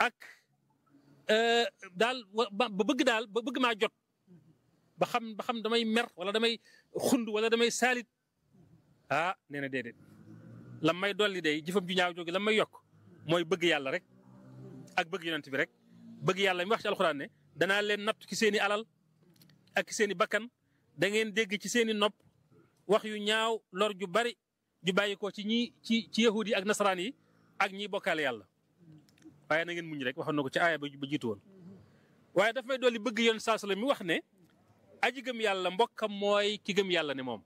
ak daal ba bëgg maa jot ba xam damay mer wala damay xund wala damay saalit nee na déedéet lam may dolli day jëfam ju ñaaw jóge lam may yokk mooy bëgg yàlla rek ak bëgg yonent bi rek bëgg yàlla mi wax ci alxuraan ne danaa leen nattu ci seen i alal ak seen i bakkan da ngeen dégg ci seen i nopp wax yu ñaaw lor ju bari ju bàyyi ko ci yahud yi ak nasaraan yi ak ñiy bokkaale yàlla waaye na ngeen muñ rek waxoon na ko ci aaya ba jiitu woon waaye daf may dolli bëgg yoon saa sala mi wax ne aji gëm yàlla mbokkam mooy ki gëm yàlla ne moom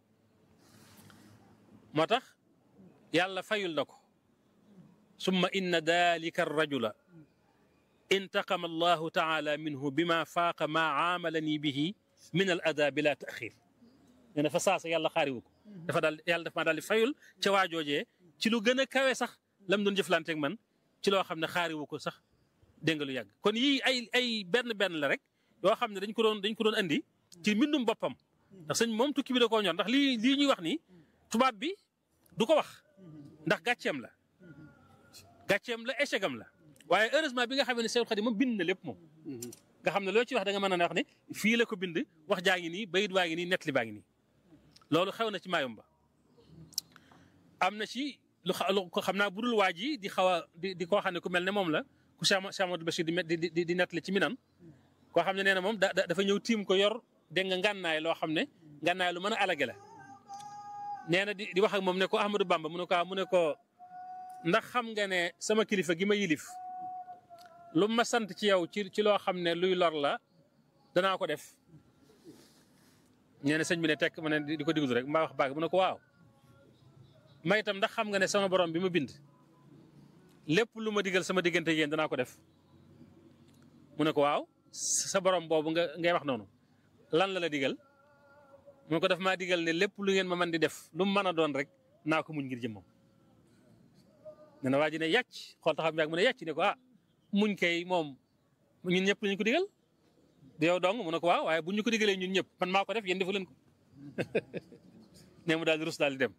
moo tax yàlla fayul na ko summa inna dalika arrajula intaqama allahu taala minhu bima faaqa maa aamalani bihi min al ada bila taxir nee na fa saasa yàlla xaariwu ko yàlla daf maa daal di fayul ca waajoojee ci lu gën a kawe sax lam doon jëflanteeg man ci loo xam ne xaariwu ko sax dégg nga lu yàgg kon yii ay benn la rek yoo xam ne dañ ko doon andi ci mbindum boppam ndax sëñ moom tukki bi da koo ñor ndax lii ñuy wax nii tubaab bi du ko wax ndax gàcceem la échec am la waaye heureusement bi nga xam ne Seydou Khadim moom bind na lépp moom nga xam ne loo ci wax da nga mën a wax ne fii la ko bind wax jaa ngi nii bayit waa ngi nii nettali baa ngi nii loolu xew na ci Mayumba am na ci lu xam naa budul waa ji di xaw a di koo xam ne ku mel ne moom la ku Cheikh Amadou Bachir di nettali ci Minan koo xam ne nee na moom dafa ñëw tiim ko yor dégg nga ngànnaay loo xam ne ngànnaay lu mën a alage la nee na di wax ak moom ne ko Ahmadou Bamba mu ne ko ndax xam nga ne sama kilifa gi ma yilif lu ma sant ci yow ci loo xam ne luy lor la danaa ko def nee na sëñ bi ne tekk ma ne di ko diglu rek mbaa wax baag mu ne ko waaw may itam ndax xam nga ne sama borom bi ma bind lépp lu ma digal sama diggante yéen danaa ko def mu ne ko waaw sa borom boobu ngay wax noonu lan la digal mu ne ko daf maa digal ne lépp lu ngeen ma mën di def lu mu mën a doon rek naa ko muñ ngir jëmmam nee na waa ji ne yàcc xool taxaw bi mu ne yàcc ne ko muñ kay moom ñun ñëpp lañu ko digal di yow dong mu ne ko waaw waaye bu ñu ko digalee ñun ñëpp man maa ko def yéen defu leen ko nee mu daal di rus daal di dem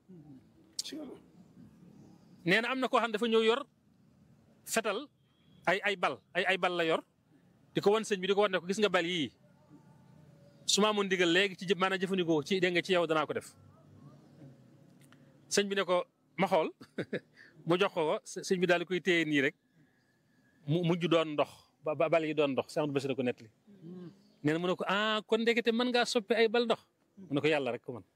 nee na am na koo xam ne dafa ñëw yor fetal ay bal la yor di ko wan sëñ bi di ko wan ne ko gis nga bal yii su ma amoon digal léegi ci maanaam jëfandikoo ci dégg nga ci yow danaa ko def sëñ bi ne ko ma xool mu jox ko sëñ bi daal di koy téye nii rek mu mujj doon ndox ba bal yi doon ndox Cheikh Amadou Bachir ko nettali nee na mu ne ko kon ndekete mën ngaa soppi ay bal ndox mu ne ko yàlla rek ko man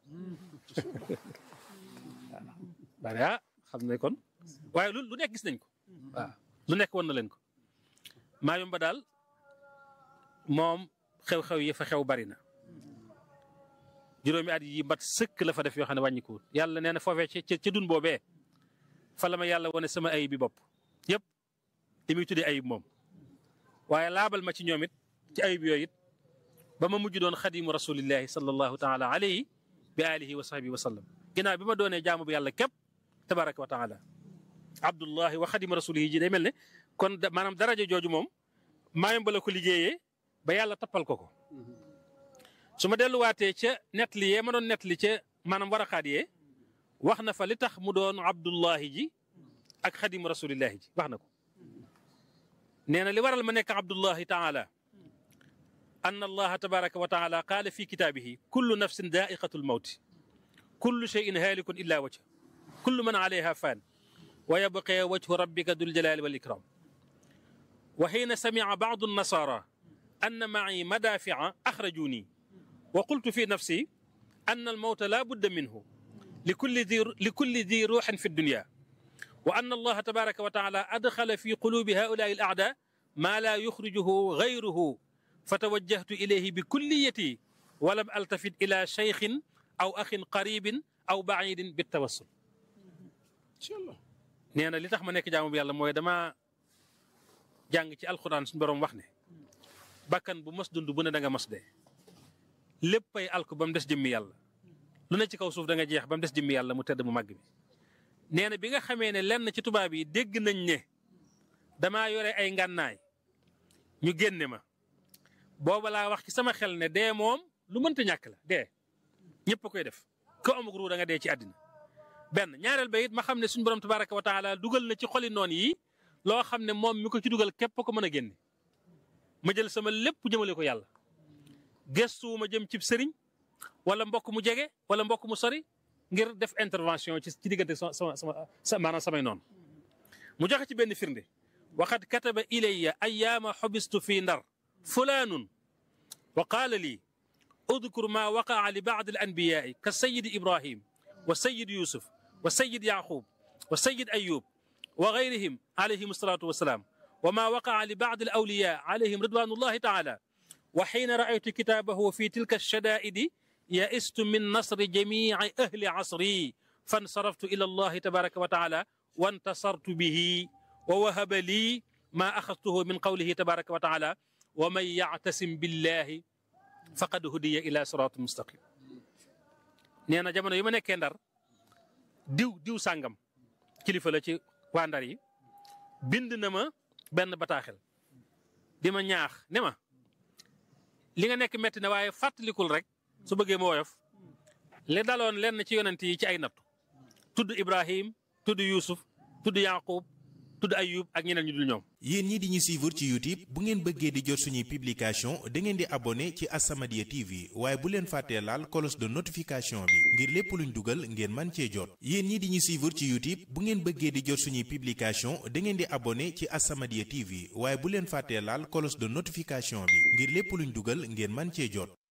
waaw xam ne kon waaye lu nekk gis nañ ko waaw lu nekk wan na leen ko Mayumba daal moom xew-xew yi fa xew bari na juróomi at yi mat sëkk la fa def yoo xam ne wàññikuwut yàlla nee na foofee ca dun boobee fa la ma yàlla wane sama ayib bi bopp yëpp li muy tuddee ayib moom waaye laabal ma ci ñoom it ci ayib yooyu it ba ma mujj doon xadimu rasulillahi sallallahu taala alayhi bi alihi wa sahbihi wa sallam ginnaaw bi ma doonee jaamu bi yàlla képp tabaraka wa taala abdullahi wa xadimu rasulihi ji day mel ne kon maanaam daraja jooju moom Mayumba la ko liggéeyee ba yàlla tappal ko su ma delluwaatee ca nettali yee ma doon nettali ca maanaam waraqaat yee wax na fa li tax mu doon abdullahi ji ak xadimu rasulillahi ji wax na ko nee na li waral ma nekk abdullahi taala an allaha tabaraka wa taala qaala fi kitaabihi kullu nafsin daa'iqatu lmawti kullu cheyin haalikun illa wajha kullu man alayha faan wa yabqa wajhu rabbika dul jalaali wal ikram wa xiina samica bacdu nasara anna maci madaafica axrajuni wa qultu fi nafsi anna almawta laa budda minhu likulli di ruuxin fi dunya wa anna allaha tabaraka wa taala adxala fi qulubi haulaai al acdaa maa laa yuxrijuhu gayruhu fatawajjahtu ilayhi bi kulliyati walam altafit ila cheikhin aw axin qaribin aw bacidin bitawassul nee na li tax ma nekk jaamu bi yàlla mooy dama jàng ci alxuraan suñu borom wax ne bakkan bu mos dund bu ne da nga mos dee léppay alku ba mu des jëmmi yàlla lu ne ci kaw suuf da nga jeex ba mu des jëmmi yàlla mu tedd mu màgg bi nee na bi nga xamee ne lenn ci tubaab yi dégg nañ ne damaa yore ay ngànnaay ñu génne ma booba laa wax ci sama xel ne dee moom lu mënta ñàkk la dee ñëpp a koy def ko amug ruu da nga dee ci àddina benn ñaareel ba it ma xam ne suñu borom tabaraka wa taala dugal na ci xoli noon yi loo xam ne moom mi ko ci dugal képp ko mën a génne ma jël sama lépp jëmale ko yàlla gestu ma jëm cib sëriñ wala mbokk mu jege wala mbokk mu sori ngir def intervention ci diggante maanaam samay noonu mu joxe ci benn firnde waqad kataba ilayya ayyaama xubistu fi ndar fulaanun wa qaala lii udkur ma waqaa li baad al anbiyaai ka sayid ibrahim wa sayid yusuf wa sayid yaqub wa sayid ayub wa gayrihim alayhim asalatu wasalaam wa ma waqaa li baad al awliya alayhim ridwanullahi taala wa xiina raaytu kitaabahu fi tilka alshadaa'idi yaistu min nasri jamici ahli casri fansaraftu ila allahi tabaraka wa taala wantasartu bihi wa wahaba lii ma axadtuhu min qawlihi tabaraka wa taala wa man yactasim billahi faqad hudiya ila siraatin mustaqim nee na jamono yi ma nekkee ndar diw sàngam kilifa la ci waa ndar yi bind na ma benn bataaxel di ma ñaax ne ma li nga nekk metti na waaye fàttalikul rek su bëggee ma woyof li daloon lenn ci yonent yi ci ay nattu tudd Ibrahim tudd Yusuf tudd Yaqub tudd Ayub ak ñeneen ñu dul ñoom. yéen ñi di ñu suivre ci YouTube bu ngeen bëggee di jot suñuy publication da ngeen di abonné ci As-Samadiyya TV waaye bu leen fàttee laal cloche de notification bi ngir lépp luñ dugal ngeen man cee jot. yéen ñi di ñu suivre ci YouTube bu ngeen bëggee di jot suñuy publication da ngeen di abonné ci As-Samadiyya TV waaye bu leen fàttee laal cloche de notification bi ngir lépp luñ dugal ngeen man cee jot.